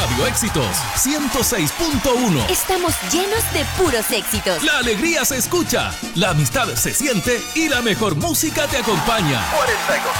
Radio Éxitos 106.1. Estamos llenos de puros éxitos. La alegría se escucha, la amistad se siente y la mejor música te acompaña. 40